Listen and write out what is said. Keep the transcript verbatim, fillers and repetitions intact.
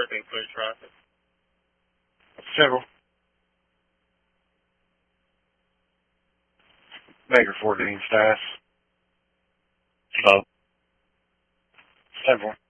working foot traffic. Several. Baker fourteen staff. Hello. Several.